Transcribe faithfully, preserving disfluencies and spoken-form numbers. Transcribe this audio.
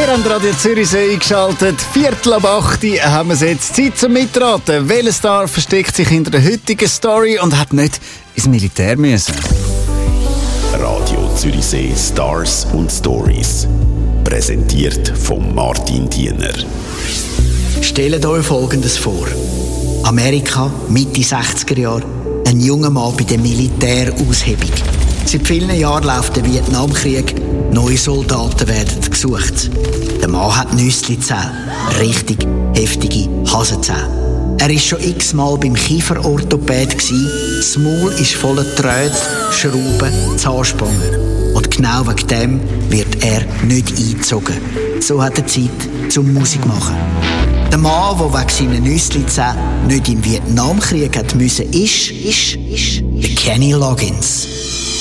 Ihr habt Radio Zürichsee eingeschaltet. Viertel ab acht haben wir es jetzt. Zeit zum Mitraten. Welcher Star versteckt sich hinter der heutigen Story und hat nicht ins Militär müssen? Radio Zürichsee Stars und Stories. Präsentiert von Martin Diener. Stellt euch Folgendes vor. Amerika, Mitte sechziger Jahre. Ein junger Mann bei der Militäraushebung. Seit vielen Jahren läuft der Vietnamkrieg. Neue Soldaten werden gesucht. Der Mann hat Nüssli-Zähne. Richtig heftige Hasenzähne. Er war schon x-mal beim Kieferorthopäd. Das Maul ist voller Drähte, Schrauben, Zahnspangen. Und genau wegen dem wird er nicht eingezogen. So hat er Zeit zum Musik machen. Der Mann, der wegen seinen Nüssli-Zähnen nicht in den Vietnamkrieg hat müssen, ist, ist, ist, der Kenny Loggins.